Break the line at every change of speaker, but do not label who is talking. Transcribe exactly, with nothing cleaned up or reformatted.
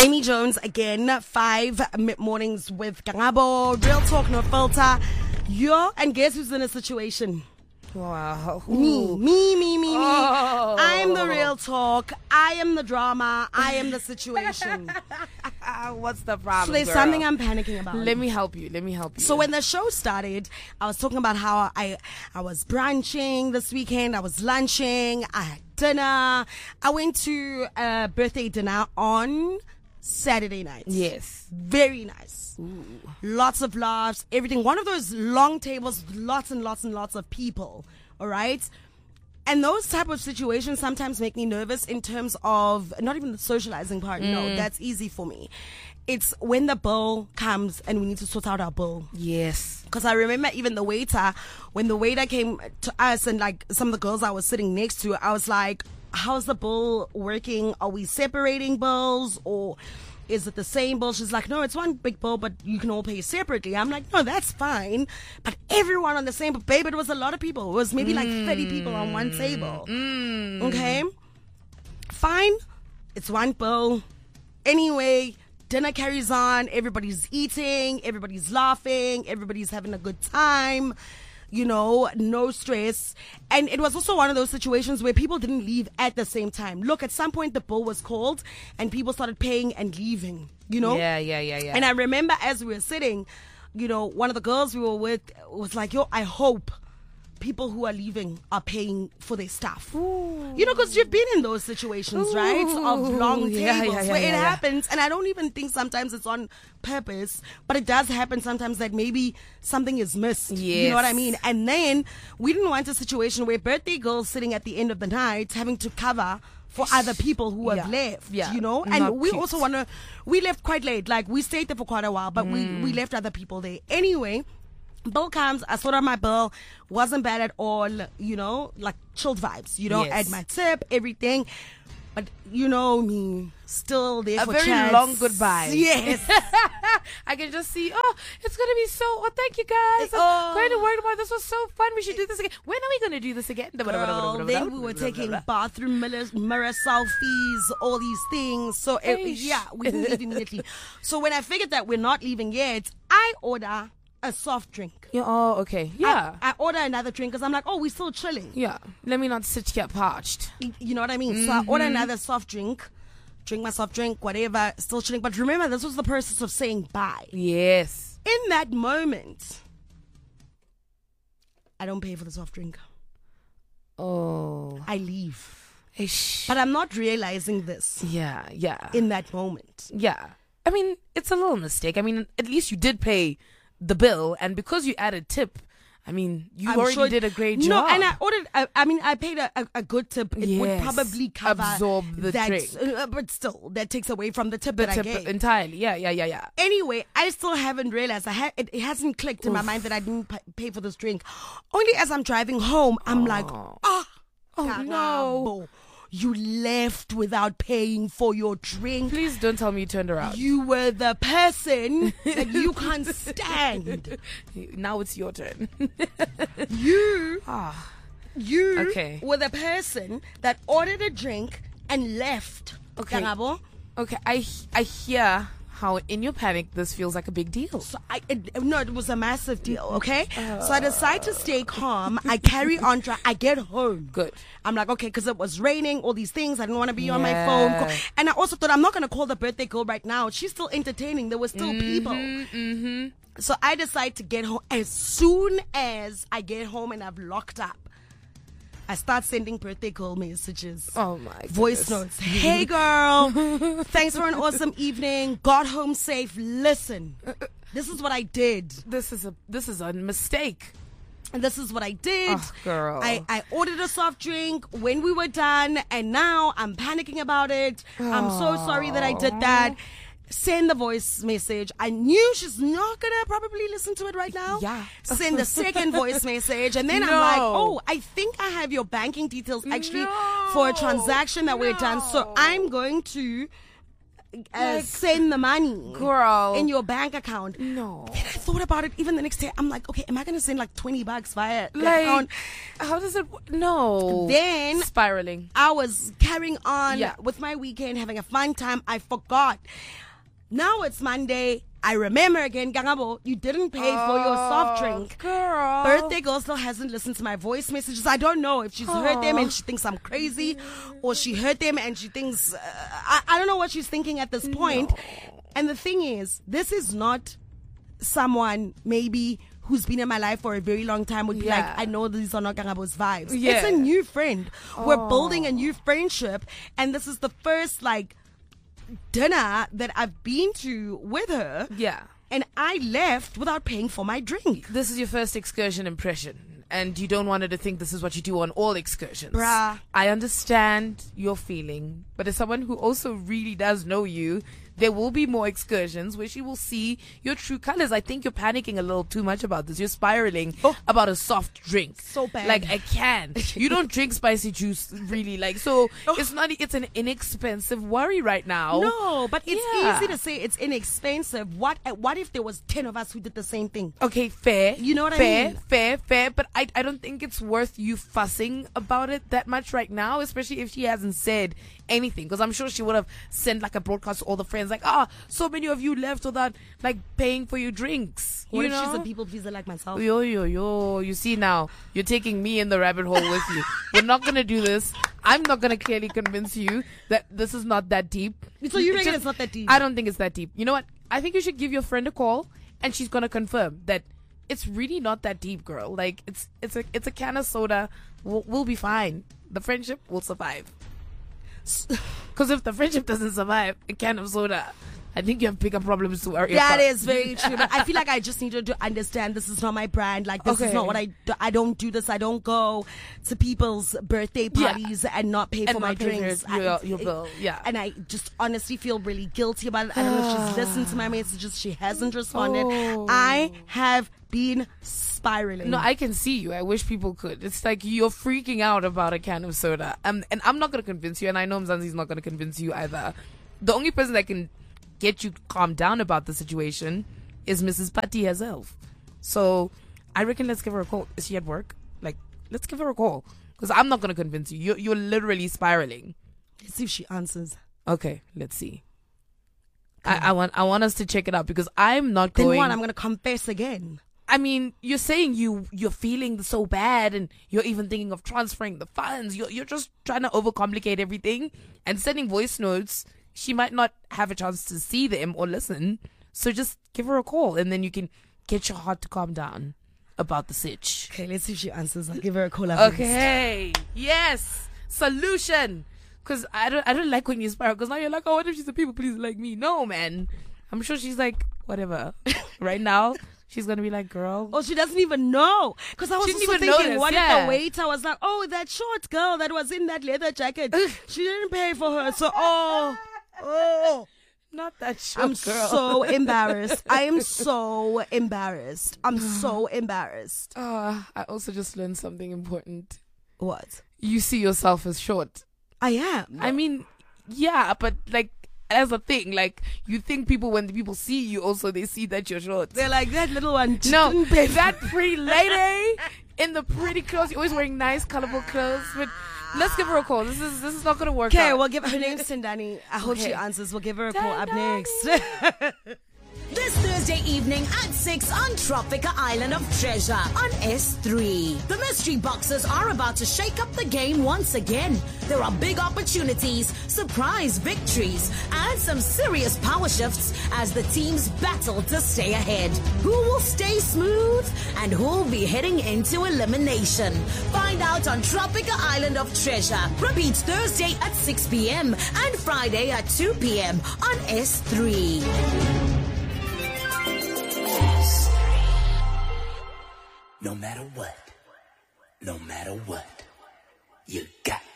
Amy Jones again, five mid-mornings with Kangabo, Real Talk, No Filter. Yo, and guess who's in a situation?
Wow.
Me, me, me, me, me.
Oh.
I'm the real talk. I am the drama. I am the situation.
What's the problem,
So there's
girl?
something I'm panicking about.
Let me help you. Let me help you.
So when the show started, I was talking about how I I was brunching this weekend. I was lunching. I had dinner. I went to a birthday dinner on Saturday night.
Yes.
Very nice.
Ooh.
Lots of laughs, everything. One of those long tables, lots and lots and lots of people. All right. And those type of situations sometimes make me nervous in terms of not even the socializing part. Mm. No, that's easy for me. It's when the bill comes and we need to sort out our bill.
Yes.
Because I remember even the waiter, when the waiter came to us and like some of the girls I was sitting next to, I was like, how's the bill working? Are we separating bills or is it the same bill? She's like, no, it's one big bill, but you can all pay separately. I'm like, no, that's fine. But everyone on the same, babe, it was a lot of people. It was maybe mm. like thirty people on one table.
Mm.
Okay. Fine. It's one bill. Anyway, dinner carries on. Everybody's eating. Everybody's laughing. Everybody's having a good time. You know, no stress. And it was also one of those situations where people didn't leave at the same time. Look, at some point the bill was called and people started paying and leaving, you know?
Yeah, yeah, yeah, yeah.
And I remember as we were sitting, you know, one of the girls we were with was like, yo, I hope people who are leaving are paying for their stuff. Ooh. You know, because you've been in those situations, Ooh. right? Of long tables
yeah, yeah, yeah,
where
yeah,
it
yeah.
happens. And I don't even think sometimes it's on purpose, but it does happen sometimes that maybe something is missed.
Yes.
You know what I mean? And then we didn't want a situation where birthday girls sitting at the end of the night having to cover for other people who have
yeah.
left,
yeah.
you know? And
Not
we
cute.
also want to, we left quite late. Like, we stayed there for quite a while, but mm. we, we left other people there. Anyway, bill comes, I sorted out my bill, wasn't bad at all, you know, like chilled vibes, you know,
yes.
add my tip, everything. But you know me, still there
a
for
very
chats.
long goodbye.
Yes.
I can just see, oh, it's going to be so, oh, thank you guys.
Oh.
I'm going to work tomorrow. This was so fun. We should do this again. When are we going to do this again?
Girl, then we were taking bathroom mirror, mirror selfies, all these things. So, it, yeah, we didn't leave immediately. So when I figured that we're not leaving yet, I order a soft drink.
Yeah, oh, okay. Yeah.
I, I order another drink because I'm like, oh, we're still chilling.
Yeah. Let me not sit here parched.
You know what I mean?
Mm-hmm.
So I order another soft drink, drink my soft drink, whatever, still chilling. But remember, this was the process of saying bye.
Yes.
In that moment, I don't pay for the soft drink.
Oh.
I leave.
Ish.
But I'm not realizing this.
Yeah, yeah.
In that moment.
Yeah. I mean, it's a little mistake. I mean, at least you did pay the bill, and because you added tip, I mean, you I'm already sure did a great job.
No, and I ordered, I, I mean, I paid a, a, a good tip. It
yes.
would probably cover
absorb the
that,
drink.
Uh, but still, that takes away from the tip
the
that
tip
I gave.
entirely. Yeah, yeah, yeah, yeah.
Anyway, I still haven't realized. I ha- it, it hasn't clicked in Oof. my mind that I didn't p- pay for this drink. Only as I'm driving home, I'm oh. like, ah,
oh,
carabo.
no.
You left without paying for your drink.
Please don't tell me you turned around.
You were the person that you can't stand.
Now it's your turn.
you,
ah.
you
okay.
were the person that ordered a drink and left.
Okay.
Kangabo?
Okay, I I hear how in your panic this feels like a big deal.
So I it, no, it was a massive deal. Okay, uh, so I decide to stay calm. I carry on. Tra- I get home.
Good.
I'm like, okay, because it was raining. All these things. I didn't want to be yeah. on my phone. And I also thought I'm not gonna call the birthday girl right now. She's still entertaining. There were still
mm-hmm,
people.
Mm-hmm.
So I decide to get home. As soon as I get home and I've locked up, I start sending birthday girl messages.
Oh my
Voice
goodness.
notes. Hey girl, thanks for an awesome evening. Got home safe. Listen, this is what I did.
This is a this is a mistake.
And this is what I did.
Oh, girl.
I, I ordered a soft drink when we were done, and now I'm panicking about it. Oh. I'm so sorry that I did that. Send the voice message. I knew she's not gonna probably listen to it right now.
Yeah.
Send the second voice message, and then
no.
I'm like, oh, I think I have your banking details actually
no.
for a transaction that
no.
we're done. So I'm going to uh,
Like,
send the money,
girl.
in your bank account.
No.
Then I thought about it even the next day. I'm like, okay, am I going to send like twenty bucks via
Like,
account?
how does it? w- No.
Then
spiraling.
I was carrying on
Yeah.
with my weekend, having a fun time. I forgot. Now it's Monday. I remember again, Gangabo, you didn't pay for your soft drink.
Girl.
Birthday girl still hasn't listened to my voice messages. I don't know if she's heard them and she thinks I'm crazy, or she heard them and she thinks, uh, I, I don't know what she's thinking at this point.
No.
And the thing is, this is not someone maybe who's been in my life for a very long time would be
Yeah.
like, I know these are not Gangabo's vibes.
Yeah.
It's a new friend. We're building a new friendship, and this is the first like dinner that I've been to with her.
Yeah.
And I left without paying for my drink.
This is your first excursion impression, and you don't want her to think this is what you do on all excursions.
Bruh.
I understand your feeling, but as someone who also really does know you, there will be more excursions where she will see your true colors. I think you're panicking a little too much about this. You're spiraling
Oh.
about a soft drink.
So bad.
Like I can. You don't drink spicy juice really. Like so
Oh.
it's not it's an inexpensive worry right now.
No, but it's
Yeah.
easy to say it's inexpensive. What what if there was ten of us who did the same thing?
Okay, fair.
You know what I
fair,
mean?
Fair, fair, But I, I don't think it's worth you fussing about it that much right now, especially if she hasn't said anything. Because I'm sure she would have sent like a broadcast to all the friends, like, ah, so many of you left without like paying for your drinks.
What
you
if
know?
she's a people pleaser like myself?
Yo, yo, yo. You see now, you're taking me in the rabbit hole with you. We're not going to do this. I'm not going to clearly convince you that this is not that deep.
So you
It's
reckon
just-
it's not that deep?
I don't think it's that deep. You know what? I think you should give your friend a call, and she's going to confirm that it's really not that deep, girl. Like, it's it's a it's a can of soda. We'll, we'll be fine. The friendship will survive. Because if the friendship doesn't survive, a can of soda, I think you have bigger problems to worry
That
about.
is very true. But I feel like I just need to understand this is not my brand. Like, this is
Okay.
not what I do. I don't do this. I don't go to people's birthday
Yeah.
parties and not pay
And
for my
not pay for
drinks.
your-
I-
your bill, yeah.
And I just honestly feel really guilty about it. I don't know if she's listened to my messages. She hasn't responded.
Oh.
I have been spiraling.
No, I can see you. I wish people could. It's like you're freaking out about a can of soda. Um, and I'm not going to convince you, and I know Mzanzi's not going to convince you either. The only person that can get you to calm down about the situation is Missus Patti herself. So I reckon let's give her a call. Is she at work? Like, let's give her a call. Because I'm not going to convince you. You're, you're literally spiraling.
Let's see if she answers.
Okay, let's see. I, I want I want us to check it out because I'm not
Then
going.
what? I'm going to confess again.
I mean, you're saying you you're feeling so bad, and you're even thinking of transferring the funds. You're you're just trying to overcomplicate everything and sending voice notes. She might not have a chance to see them or listen, so just give her a call, and then you can get your heart to calm down about the sitch.
Okay, let's see if she answers. I'll give her a call after this.
Okay, yes, solution. Because I don't I don't like when you spiral. Because now you're like, oh, what if she's a people pleaser like me? No, man. I'm sure she's like whatever. Right now. She's going to be like, girl.
Oh, she doesn't even know. Because I was
She
also
didn't even
thinking,
notice,
what
yeah.
if the waiter was like, oh, that short girl that was in that leather jacket, she didn't pay for her. So, oh, oh.
Not that short
I'm
girl.
so embarrassed. I am so embarrassed. I'm so embarrassed.
Uh, I also just learned something important.
What?
You see yourself as short.
I am.
I mean, yeah, but like, as a thing, like, you think people, when people see you, also they see that you're short.
They're like, that little one.
No,
didn't pay for-
that pretty lady in the pretty clothes. You're always wearing nice, colorful clothes. But let's give her a call. This is this is not gonna work
Okay,
out.
we'll give her name's Tendani. I hope she
Okay.
answers. We'll give her a call up
Tendani.
next.
This Thursday evening at six on Tropica Island of Treasure on S three. The mystery boxers are about to shake up the game once again. There are big opportunities, surprise victories, and some serious power shifts as the teams battle to stay ahead. Who will stay smooth and who will be heading into elimination? Find out on Tropica Island of Treasure. Repeats Thursday at six p.m. and Friday at two p.m. on S three.
No matter what, no matter what, you got